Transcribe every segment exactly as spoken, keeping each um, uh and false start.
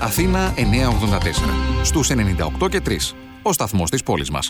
Αθήνα εννιακόσια ογδόντα τέσσερα. Στους ενενήντα οκτώ και τρία. Ο σταθμός της πόλης μας.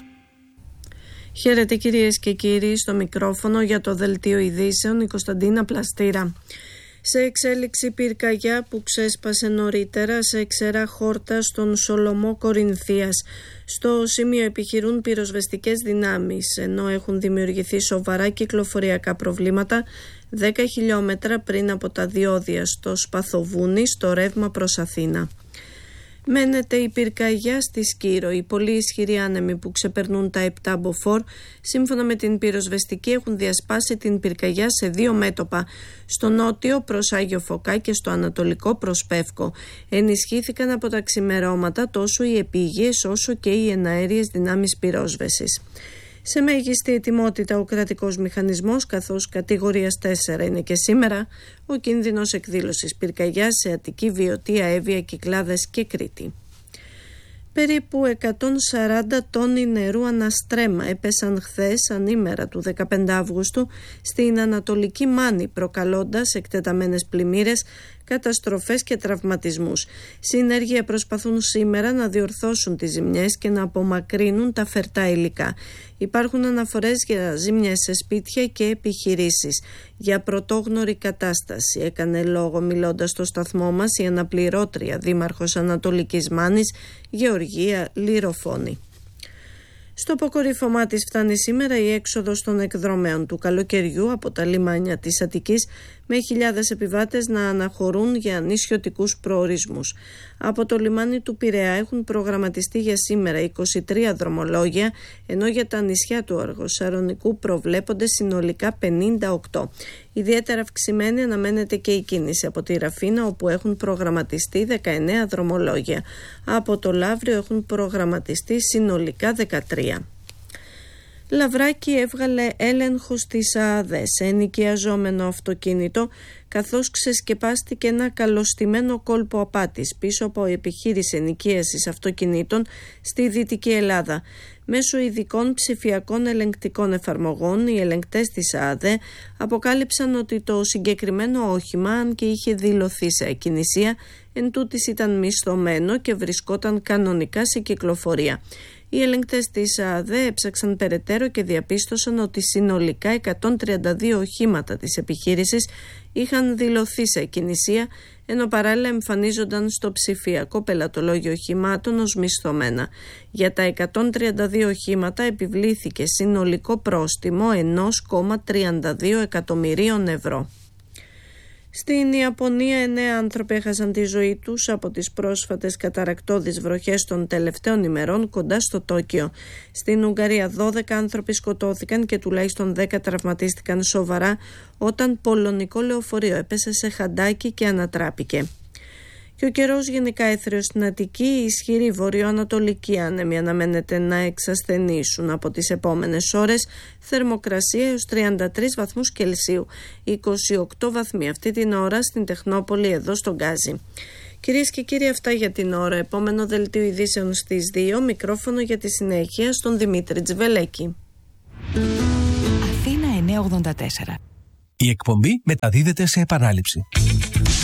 Χαίρετε κυρίες και κύριοι, στο μικρόφωνο για το Δελτίο Ειδήσεων η Κωνσταντίνα Πλαστήρα. Σε εξέλιξη πυρκαγιά που ξέσπασε νωρίτερα σε ξερά χόρτα στον Σολομό Κορινθίας. Στο σημείο επιχειρούν πυροσβεστικές δυνάμεις, ενώ έχουν δημιουργηθεί σοβαρά κυκλοφοριακά προβλήματα δέκα χιλιόμετρα πριν από τα διόδια στο Σπαθοβούνι, στο ρεύμα προς Αθήνα. Μένεται η πυρκαγιά στη Σκύρο. Οι πολύ ισχυροί άνεμοι που ξεπερνούν τα επτά μποφόρ, σύμφωνα με την πυροσβεστική, έχουν διασπάσει την πυρκαγιά σε δύο μέτωπα. Στο νότιο προς Άγιο Φωκά και στο ανατολικό προς Πεύκο. Ενισχύθηκαν από τα ξημερώματα τόσο οι επίγειες όσο και οι εναέριες δυνάμεις πυρόσβεσης. Σε μέγιστη ετοιμότητα ο κρατικός μηχανισμός, καθώς κατηγορίας τέσσερα είναι και σήμερα ο κίνδυνος εκδήλωσης πυρκαγιάς σε Αττική, Βιωτία, Εύβοια, Κυκλάδες και Κρήτη. Περίπου εκατόν σαράντα τόνοι νερού αναστρέμα έπεσαν χθες ανήμερα του δεκαπέντε Αυγούστου στην Ανατολική Μάνη, προκαλώντας εκτεταμένες πλημμύρες, καταστροφές και τραυματισμούς. Συνέργεια προσπαθούν σήμερα να διορθώσουν τις ζημιές και να απομακρύνουν τα φερτά υλικά. Υπάρχουν αναφορές για ζημιές σε σπίτια και επιχειρήσεις. Για πρωτόγνωρη κατάσταση έκανε λόγο μιλώντας στο σταθμό μας η αναπληρώτρια δήμαρχος Ανατολικής Μάνης Γεωργία Λυροφώνη. Στο αποκορύφωμά της φτάνει σήμερα η έξοδος των εκδρομέων του καλοκαιριού από τα λιμάνια της Αττικής, με χιλιάδες επιβάτες να αναχωρούν για νησιωτικούς προορισμούς. Από το λιμάνι του Πειραιά έχουν προγραμματιστεί για σήμερα είκοσι τρία δρομολόγια, ενώ για τα νησιά του Αργοσαρονικού προβλέπονται συνολικά πενήντα οκτώ. Ιδιαίτερα αυξημένη αναμένεται και η κίνηση από τη Ραφίνα, όπου έχουν προγραμματιστεί δεκαεννέα δρομολόγια. Από το Λαύριο έχουν προγραμματιστεί συνολικά δεκατρία. Λαβράκη έβγαλε έλεγχο στις ΑΑΔΕ σε ενοικιαζόμενο αυτοκίνητο, καθώς ξεσκεπάστηκε ένα καλωστημένο κόλπο απάτης πίσω από επιχείρηση ενοικίασης αυτοκινήτων στη Δυτική Ελλάδα. Μέσω ειδικών ψηφιακών ελεγκτικών εφαρμογών, οι ελεγκτές της ΑΑΔΕ αποκάλυψαν ότι το συγκεκριμένο όχημα, αν και είχε δηλωθεί σε ακινησία, εντούτοις ήταν μισθωμένο και βρισκόταν κανονικά σε κυκλοφορία. Οι ελεγκτές της ΑΑΔΕ έψαξαν περαιτέρω και διαπίστωσαν ότι συνολικά εκατόν τριάντα δύο οχήματα της επιχείρησης είχαν δηλωθεί σε ακινησία, ενώ παράλληλα εμφανίζονταν στο ψηφιακό πελατολόγιο οχημάτων ως μισθωμένα. Για τα εκατόν τριάντα δύο οχήματα επιβλήθηκε συνολικό πρόστιμο ένα κόμμα τριάντα δύο εκατομμυρίων ευρώ. Στην Ιαπωνία, εννέα άνθρωποι έχασαν τη ζωή τους από τις πρόσφατες καταρρακτώδεις βροχές των τελευταίων ημερών κοντά στο Τόκιο. Στην Ουγγαρία, δώδεκα άνθρωποι σκοτώθηκαν και τουλάχιστον δέκα τραυματίστηκαν σοβαρά όταν πολωνικό λεωφορείο έπεσε σε χαντάκι και ανατράπηκε. Και ο καιρός γενικά έθριος στην Αττική, οι ισχυροί βορειοανατολικοί άνεμοι αναμένεται να εξασθενήσουν από τις επόμενες ώρες, θερμοκρασία έως τριάντα τρεις βαθμούς Κελσίου, είκοσι οκτώ βαθμοί αυτή την ώρα στην Τεχνόπολη εδώ στον Γκάζι. Κυρίες και κύριοι, αυτά για την ώρα. Επόμενο δελτίο ειδήσεων στις δύο, μικρόφωνο για τη συνέχεια στον Δημήτρη Τζβελέκη. Αθήνα εννιακόσια ογδόντα τέσσερα. Η εκπομπή μεταδίδεται σε επανάληψη.